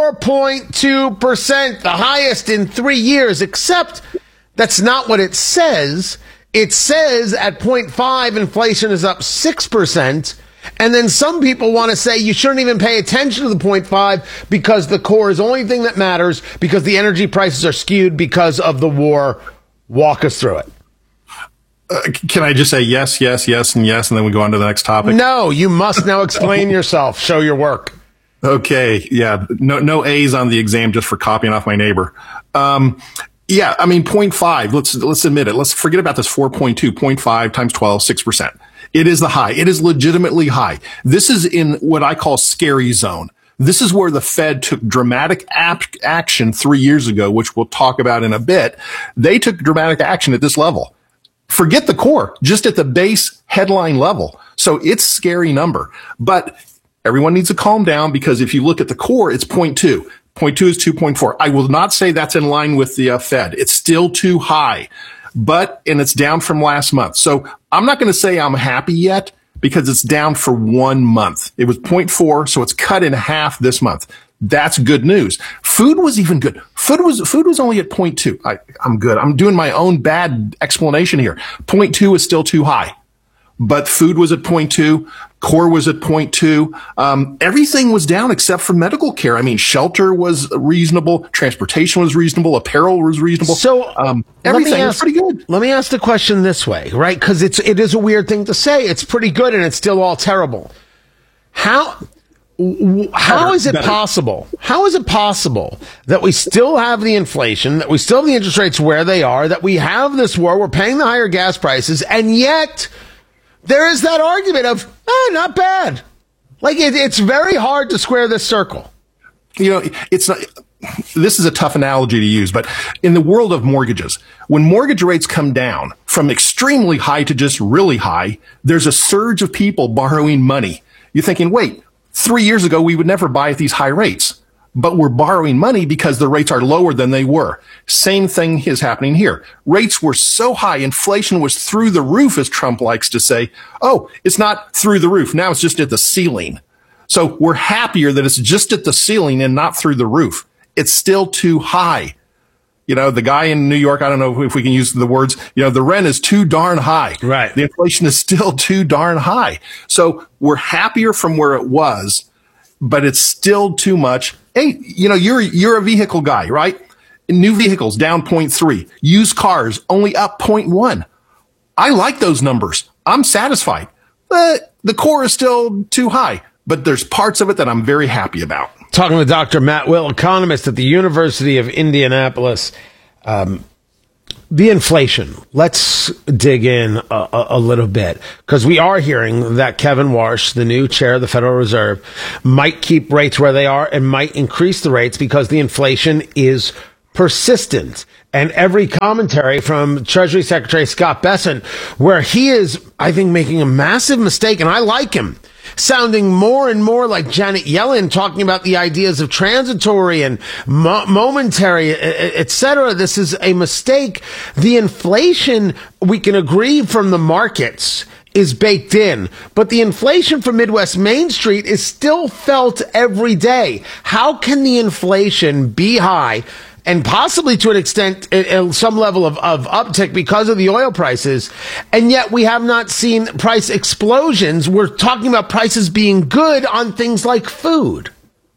4.2%, the highest in 3 years, except that's not what it says. It says at 0.5, inflation is up 6%. And then some people want to say you shouldn't even pay attention to the 0.5 because the core is the only thing that matters because the energy prices are skewed because of the war. Walk us through it. Can I just say yes, yes, yes, and yes, and then we go on to the next topic? No, you must now explain yourself. Show your work. Okay, yeah. No A's on the exam just for copying off my neighbor. Yeah, I mean, 0.5, let's admit it. Let's forget about this 4.2, 0.5 times 12, 6%. It is the high. It is legitimately high. This is in what I call scary zone. This is where the Fed took dramatic action 3 years ago, which we'll talk about in a bit. They took dramatic action at this level. Forget the core, just at the base headline level. So it's a scary number. But everyone needs to calm down because if you look at the core, it's 0.2. 0.2 is 2.4. I will not say that's in line with the Fed. It's still too high, and it's down from last month. So I'm not going to say I'm happy yet because it's down for 1 month. It was 0.4, so it's cut in half this month. That's good news. Food was even good. Food was only at 0.2. I'm good. I'm doing my own bad explanation here. 0.2 is still too high, but food was at 0.2. Core was at 0.2. Everything was down except for medical care. I mean, shelter was reasonable. Transportation was reasonable. Apparel was reasonable. So, everything was pretty good. Let me ask the question this way, right? Because it is a weird thing to say. It's pretty good and it's still all terrible. how is it possible? How is it possible that we still have the inflation, that we still have the interest rates where they are, that we have this war, we're paying the higher gas prices, and yet there is that argument of, not bad. Like, it's very hard to square this circle. You know, it's not. This is a tough analogy to use, but in the world of mortgages, when mortgage rates come down from extremely high to just really high, there's a surge of people borrowing money. You're thinking, wait, 3 years ago, we would never buy at these high rates, but we're borrowing money because the rates are lower than they were. Same thing is happening here. Rates were so high. Inflation was through the roof, as Trump likes to say. Oh, it's not through the roof. Now it's just at the ceiling. So we're happier that it's just at the ceiling and not through the roof. It's still too high. You know, the guy in New York, I don't know if we can use the words, the rent is too darn high. Right. The inflation is still too darn high. So we're happier from where it was, but it's still too much. Hey, you're a vehicle guy, right? New vehicles down 0.3. Used cars only up 0.1. I like those numbers. I'm satisfied. But the core is still too high. But there's parts of it that I'm very happy about. Talking with Dr. Matt Will, economist at the University of Indianapolis. The inflation. Let's dig in a little bit, because we are hearing that Kevin Warsh, the new chair of the Federal Reserve, might keep rates where they are and might increase the rates because the inflation is persistent. And every commentary from Treasury Secretary Scott Bessent, where he is, I think, making a massive mistake, and I like him, sounding more and more like Janet Yellen, talking about the ideas of transitory and momentary, etc. This is a mistake. The inflation, we can agree from the markets, is baked in, but the inflation from Midwest Main Street is still felt every day. How can the inflation be high and possibly to an extent some level of uptick because of the oil prices, and yet we have not seen price explosions? We're talking about prices being good on things like food.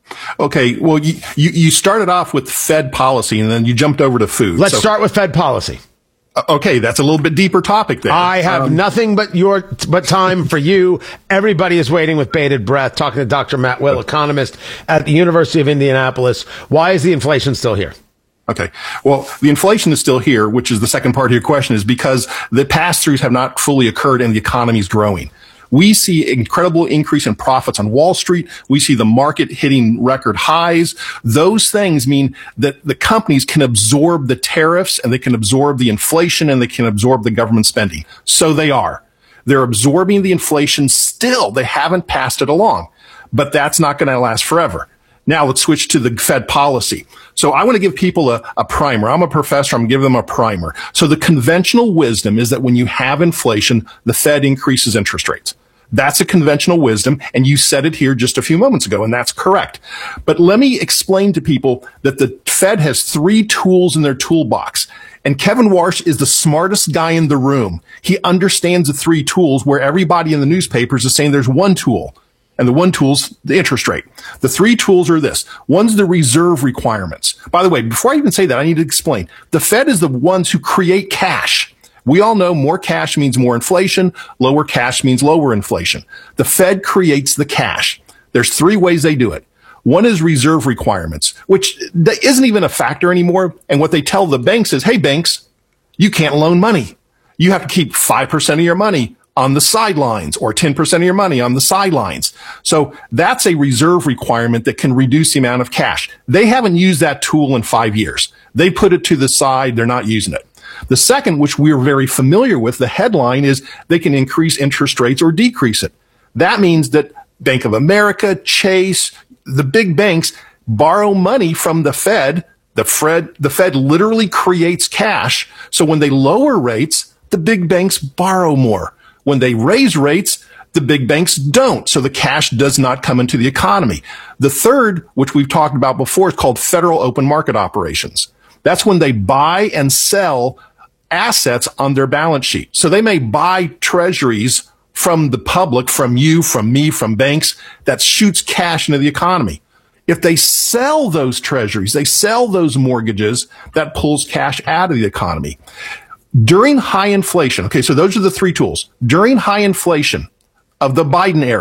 Okay, well, you started off with Fed policy, and then you jumped over to food. Let's start with Fed policy. Okay, that's a little bit deeper topic there. I have nothing but time for you. Everybody is waiting with bated breath, talking to Dr. Matt Will, economist at the University of Indianapolis. Why is the inflation still here? Okay. Well, the inflation is still here, which is the second part of your question, is because the pass-throughs have not fully occurred and the economy is growing. We see incredible increase in profits on Wall Street. We see the market hitting record highs. Those things mean that the companies can absorb the tariffs, and they can absorb the inflation, and they can absorb the government spending. So they are. They're absorbing the inflation still. They haven't passed it along. But that's not going to last forever. Now let's switch to the Fed policy. So I want to give people a primer. I'm a professor. I'm giving them a primer. So the conventional wisdom is that when you have inflation, the Fed increases interest rates. That's a conventional wisdom, and you said it here just a few moments ago, and that's correct. But let me explain to people that the Fed has 3 tools in their toolbox, and Kevin Warsh is the smartest guy in the room. He understands the 3 tools, where everybody in the newspapers is saying there's one tool, and the one tool's the interest rate. The 3 tools are this. One's the reserve requirements. By the way, before I even say that, I need to explain. The Fed is the ones who create cash. We all know more cash means more inflation. Lower cash means lower inflation. The Fed creates the cash. There's 3 ways they do it. One is reserve requirements, which isn't even a factor anymore. And what they tell the banks is, hey, banks, you can't loan money. You have to keep 5% of your money on the sidelines, or 10% of your money on the sidelines. So that's a reserve requirement that can reduce the amount of cash. They haven't used that tool in 5 years. They put it to the side. They're not using it. The second, which we're very familiar with, the headline is they can increase interest rates or decrease it. That means that Bank of America, Chase, the big banks borrow money from the Fed. The Fed literally creates cash. So when they lower rates, the big banks borrow more. When they raise rates, the big banks don't. So the cash does not come into the economy. The third, which we've talked about before, is called federal open market operations. That's when they buy and sell assets on their balance sheet. So they may buy treasuries from the public, from you, from me, from banks, that shoots cash into the economy. If they sell those treasuries, they sell those mortgages, that pulls cash out of the economy. During high inflation, okay, so those are the 3 tools. During high inflation of the Biden era,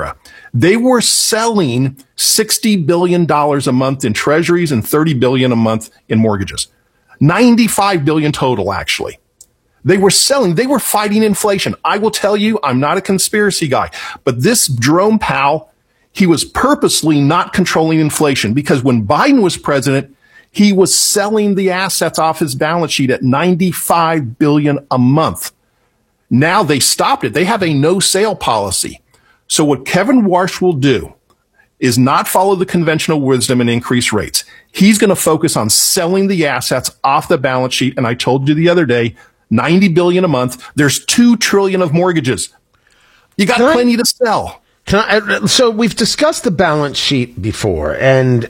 They were selling $60 billion a month in treasuries and $30 billion a month in mortgages. $95 billion total, actually. They were fighting inflation. I will tell you, I'm not a conspiracy guy, but this Jerome Powell, he was purposely not controlling inflation because when Biden was president, he was selling the assets off his balance sheet at $95 billion a month. Now they stopped it. They have a no sale policy. So what Kevin Warsh will do is not follow the conventional wisdom and increase rates. He's going to focus on selling the assets off the balance sheet. And I told you the other day, $90 billion a month. There's $2 trillion of mortgages. You got plenty to sell. So we've discussed the balance sheet before, and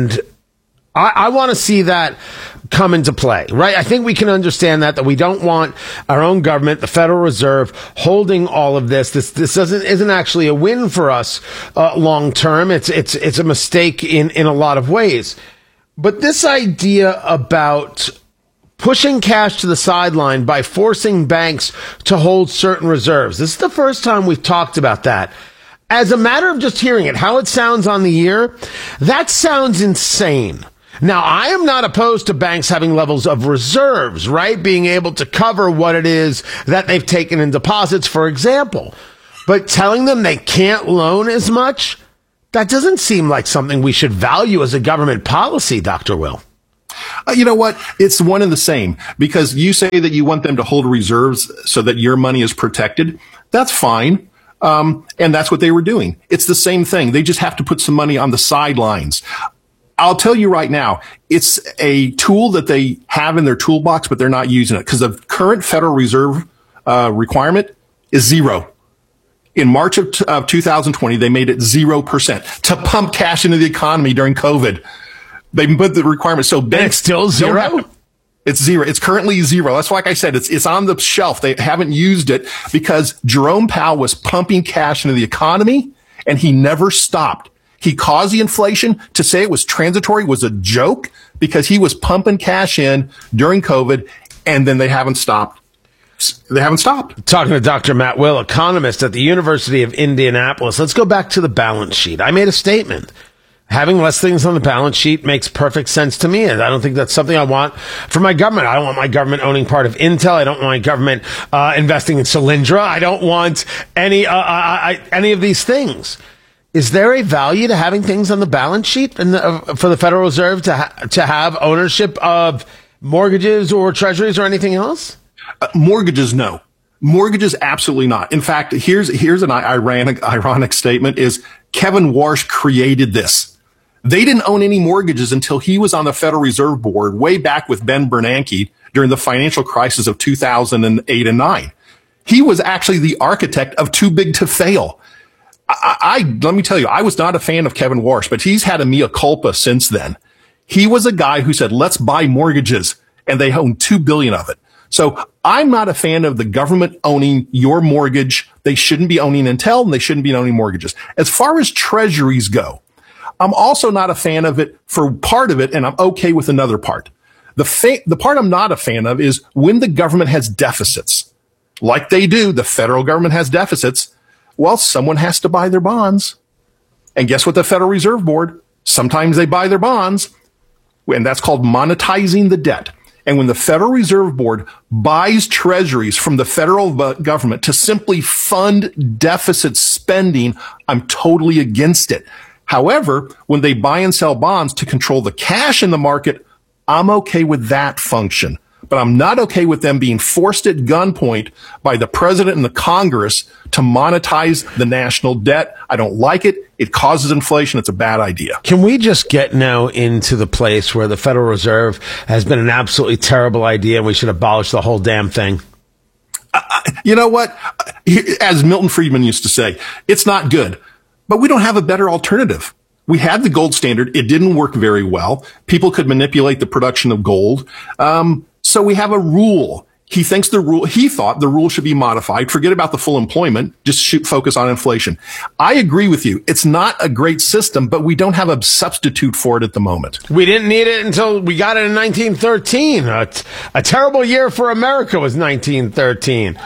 I want to see that come into play, right? I think we can understand that we don't want our own government, the Federal Reserve, holding all of this. This isn't actually a win for us long term. It's a mistake in a lot of ways. But this idea about pushing cash to the sideline by forcing banks to hold certain reserves. This is the first time we've talked about that. As a matter of just hearing it, how it sounds on the ear, that sounds insane. Now, I am not opposed to banks having levels of reserves, right? Being able to cover what it is that they've taken in deposits, for example. But telling them they can't loan as much, that doesn't seem like something we should value as a government policy, Dr. Will. You know what? It's one and the same, because you say that you want them to hold reserves so that your money is protected. That's fine. And that's what they were doing. It's the same thing. They just have to put some money on the sidelines. I'll tell you right now, it's a tool that they have in their toolbox, but they're not using it because the current Federal Reserve requirement is 0. In March of 2020, they made it 0% to pump cash into the economy during COVID. They put the requirement. So banks it's still 0? It's 0. It's currently 0. That's like I said, it's on the shelf. They haven't used it because Jerome Powell was pumping cash into the economy and he never stopped. He caused the inflation. To say it was transitory was a joke because he was pumping cash in during COVID and then they haven't stopped. They haven't stopped. Talking to Dr. Matt Will, economist at the University of Indianapolis. Let's go back to the balance sheet. I made a statement. Having less things on the balance sheet makes perfect sense to me. And I don't think that's something I want for my government. I don't want my government owning part of Intel. I don't want my government investing in Solyndra. I don't want any of these things. Is there a value to having things on the balance sheet for the Federal Reserve to have ownership of mortgages or treasuries or anything else? Mortgages, no. Mortgages, absolutely not. In fact, here's an ironic statement is Kevin Warsh created this. They didn't own any mortgages until he was on the Federal Reserve Board way back with Ben Bernanke during the financial crisis of 2008 and 9. He was actually the architect of Too Big to Fail. Let me tell you, I was not a fan of Kevin Warsh, but he's had a mea culpa since then. He was a guy who said, let's buy mortgages, and they own $2 billion of it. So I'm not a fan of the government owning your mortgage. They shouldn't be owning Intel, and they shouldn't be owning mortgages. As far as treasuries go, I'm also not a fan of it for part of it, and I'm okay with another part. The part I'm not a fan of is when the government has deficits. Like they do, the federal government has deficits. Well, someone has to buy their bonds. And guess what the Federal Reserve Board? Sometimes they buy their bonds, and that's called monetizing the debt. And when the Federal Reserve Board buys treasuries from the federal government to simply fund deficit spending, I'm totally against it. However, when they buy and sell bonds to control the cash in the market, I'm okay with that function. But I'm not okay with them being forced at gunpoint by the president and the Congress to monetize the national debt. I don't like it. It causes inflation. It's a bad idea. Can we just get now into the place where the Federal Reserve has been an absolutely terrible idea and we should abolish the whole damn thing? You know what? As Milton Friedman used to say, it's not good, but we don't have a better alternative. We had the gold standard. It didn't work very well. People could manipulate the production of gold. So we have a rule. He thought the rule should be modified. Forget about the full employment. Just focus on inflation. I agree with you. It's not a great system, but we don't have a substitute for it at the moment. We didn't need it until we got it in 1913. A terrible year for America was 1913.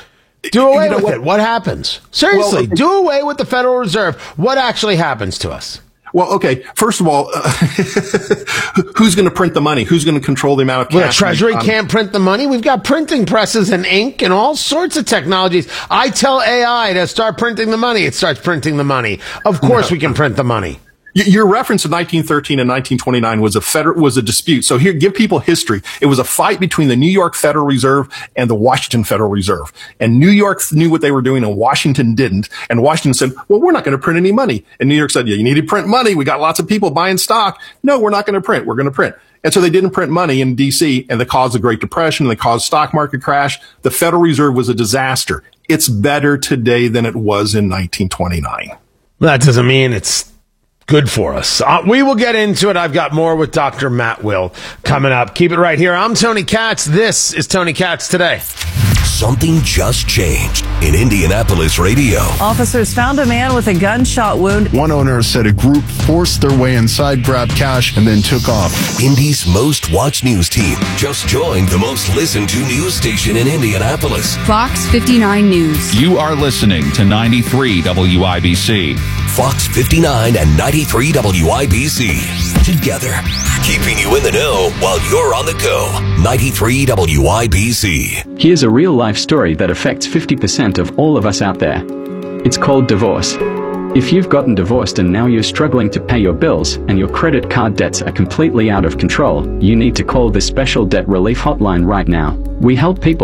Do away with it. What happens? Seriously, do away with the Federal Reserve. What actually happens to us? Well, okay. First of all, who's going to print the money? Who's going to control the amount of cash? Well, the Treasury can't print the money. We've got printing presses and ink and all sorts of technologies. I tell AI to start printing the money. It starts printing the money. Of course we can print the money. Your reference of 1913 and 1929 was a dispute. So here, give people history. It was a fight between the New York Federal Reserve and the Washington Federal Reserve. And New York knew what they were doing and Washington didn't. And Washington said, well, we're not going to print any money. And New York said, yeah, you need to print money. We got lots of people buying stock. No, we're not going to print. We're going to print. And so they didn't print money in D.C. and they caused the Great Depression. They caused stock market crash. The Federal Reserve was a disaster. It's better today than it was in 1929. That doesn't mean it's good for us. We will get into it. I've got more with Dr. Matt Will coming up. Keep it right here. I'm Tony Katz. This is Tony Katz Today. Something just changed in Indianapolis radio. Officers found a man with a gunshot wound. One owner said a group forced their way inside, grabbed cash, and then took off. Indy's most watched news team just joined the most listened to news station in Indianapolis. Fox 59 News. You are listening to 93 WIBC. Fox 59 and 93 WIBC. Together, keeping you in the know while you're on the go. 93 WIBC. Here's a real-life story that affects 50% of all of us out there. It's called divorce. If you've gotten divorced and now you're struggling to pay your bills and your credit card debts are completely out of control, you need to call the Special Debt Relief Hotline right now. We help people